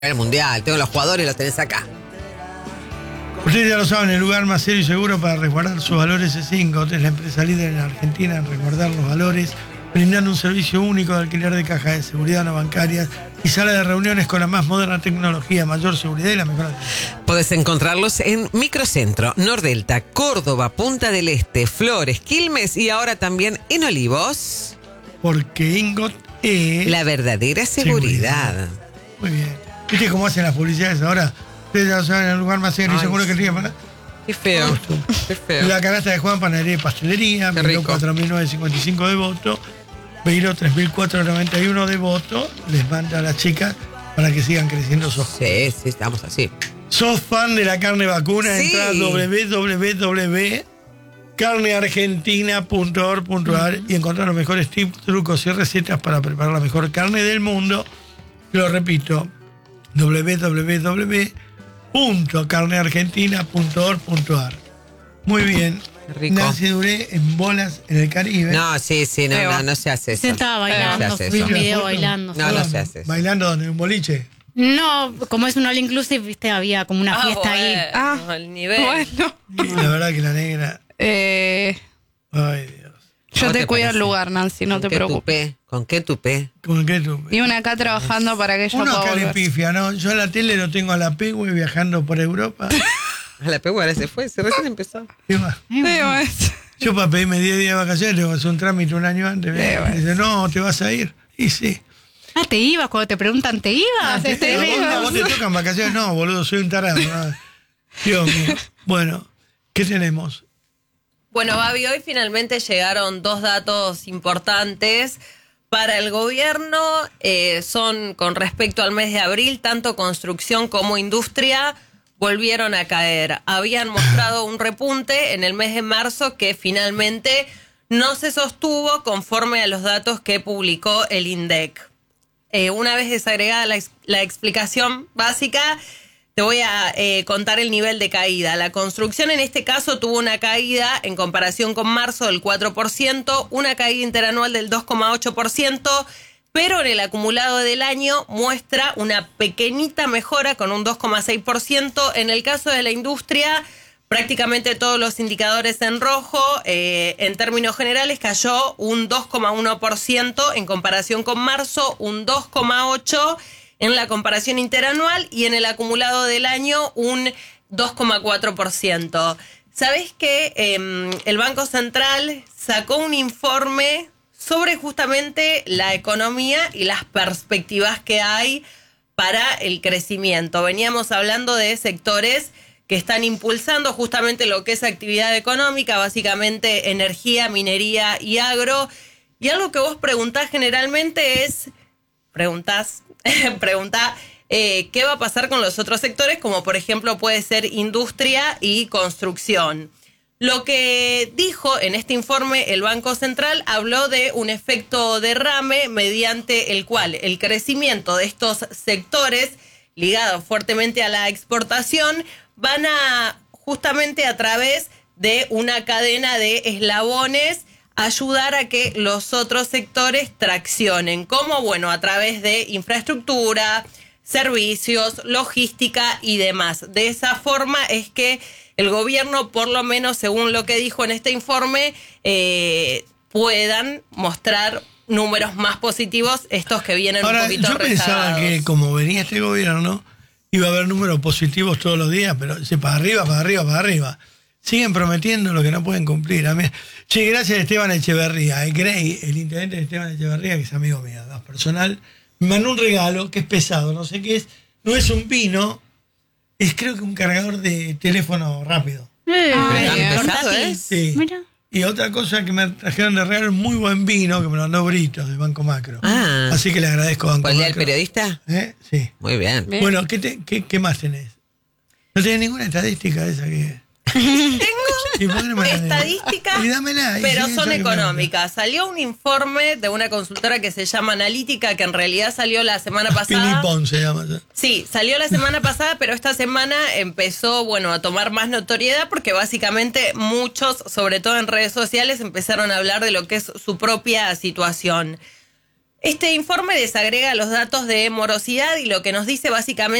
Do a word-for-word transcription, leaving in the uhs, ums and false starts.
el mundial, tengo los jugadores, los tenés acá. Ustedes ya lo saben, el lugar más serio y seguro para resguardar sus valores es Ingot. Es la empresa líder en Argentina en resguardar los valores, brindando un servicio único de alquiler de cajas de seguridad no bancarias y sala de reuniones con la más moderna tecnología, mayor seguridad y la mejor atención. Podés encontrarlos en Microcentro, Nordelta, Córdoba, Punta del Este, Flores, Quilmes y ahora también en Olivos. Porque Ingot es la verdadera seguridad. seguridad. Muy bien. ¿Viste cómo hacen las publicidades ahora? Ustedes ya lo saben, el lugar más serio y seguro que tiene para... Qué feo. Qué feo. La canasta de Juan, panadería y pastelería, Beiró cuatro mil novecientos cincuenta y cinco de voto, Beiró tres mil cuatrocientos noventa y uno de voto, les manda a las chicas para que sigan creciendo sus. Sí, sí, estamos así. ¿Sos fan de la carne vacuna? Sí. Entra a doble u doble u doble u punto carne argentina punto org punto a r y encontrar los mejores tips, trucos y recetas para preparar la mejor carne del mundo. Lo repito, doble u doble u doble u punto carne argentina punto org punto a r. Muy bien. Rico. Nancy Duré en bolas en el Caribe. No, sí, sí, no, no, no se hace eso. Se estaba bailando, no se hace vi eso. un video bailando. No, no se hace eso. ¿Bailando donde? ¿En un boliche? No, como es un all inclusive, viste, había como una Ah, fiesta bueno, ahí. Ah, el nivel. Bueno, Y la verdad que la negra. eh, Ay, Dios. yo ¿Cómo te, te cuido parece? el lugar, Nancy, no ¿Con te qué preocupes. tupé? ¿Con qué tupé? ¿Con qué tú? Y una acá trabajando para que ella Uno pueda volver. caripifia, ¿no? Yo en la tele lo tengo a la Pegüe viajando por Europa. A la peguara se fue, se recién empezó. ¿Qué más? Sí, bueno. Yo para pedirme diez días de vacaciones tengo que hacer un trámite un año antes. Sí, bueno. Dice, no, te vas a ir. Y sí. Ah, ¿te ibas? Cuando te preguntan, ¿te ibas? Ah, te, Este, a vos, ibas. a vos te tocan vacaciones. No, boludo, soy un tarado. ¿no? Dios mío. Bueno, ¿qué tenemos? Bueno, Babi, hoy finalmente llegaron dos datos importantes para el gobierno. Eh, son con respecto al mes de abril, tanto construcción como industria volvieron a caer. Habían mostrado un repunte en el mes de marzo que finalmente no se sostuvo conforme a los datos que publicó el INDEC. Eh, una vez desagregada la, la explicación básica, te voy a eh, contar el nivel de caída. La construcción en este caso tuvo una caída en comparación con marzo del cuatro por ciento, una caída interanual del dos coma ocho por ciento, pero en el acumulado del año muestra una pequeñita mejora con un dos coma seis por ciento. En el caso de la industria, prácticamente todos los indicadores en rojo. Eh, en términos generales cayó un dos coma uno por ciento en comparación con marzo, un dos coma ocho por ciento en la comparación interanual y en el acumulado del año un dos coma cuatro por ciento. ¿Sabés que eh, el Banco Central sacó un informe sobre justamente la economía y las perspectivas que hay para el crecimiento? Veníamos hablando de sectores que están impulsando justamente lo que es actividad económica, básicamente energía, minería y agro. Y algo que vos preguntás generalmente es, preguntás, preguntá, eh, ¿qué va a pasar con los otros sectores? Como por ejemplo puede ser industria y construcción. Lo que dijo en este informe el Banco Central habló de un efecto derrame mediante el cual el crecimiento de estos sectores ligados fuertemente a la exportación van a, justamente a través de una cadena de eslabones, ayudar a que los otros sectores traccionen. ¿Cómo? Bueno, a través de infraestructura, servicios, logística y demás. De esa forma es que el gobierno, por lo menos según lo que dijo en este informe, eh, puedan mostrar números más positivos, estos que vienen Ahora, un poquito yo pensaba rezagados. que como venía este gobierno, iba a haber números positivos todos los días, pero dice, para arriba, para arriba, para arriba. Siguen prometiendo lo que no pueden cumplir. A mí, che, gracias a Esteban Echeverría. El Grey, el intendente de Esteban Echeverría, que es amigo mío, más personal, me mandó un regalo que es pesado, no sé qué es. No es un vino, es creo que un cargador de teléfono rápido. Eh, Ay, Tan bien. pesado, portátil. ¿eh? Sí. Mira. Y otra cosa que me trajeron de regalo, muy buen vino, que me lo mandó Brito, de Banco Macro. Ah. Así que le agradezco a Banco ¿Cuál día el Macro. periodista? ¿Eh? Sí. Muy bien. Bien. Bueno, ¿qué, te- qué, ¿qué más tenés? ¿No tenés ninguna estadística de esa que...? ¿Y por qué no me la tenés? Estadísticas, Y dámela, y pero sí, son esa que me- económicas. Salió un informe de una consultora que se llama Analítica, que en realidad salió la semana pasada. Pinipón se llama. Sí, salió la semana pasada, pero esta semana empezó, bueno, a tomar más notoriedad porque básicamente muchos, sobre todo en redes sociales, empezaron a hablar de lo que es su propia situación. Este informe desagrega los datos de morosidad y lo que nos dice básicamente